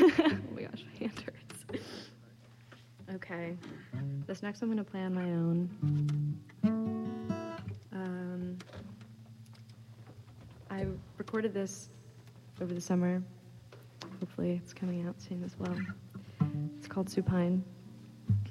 Oh my gosh, my hand hurts. Okay. This next I'm going to play on my own. I recorded this over the summer. Hopefully it's coming out soon as well. It's called Supine.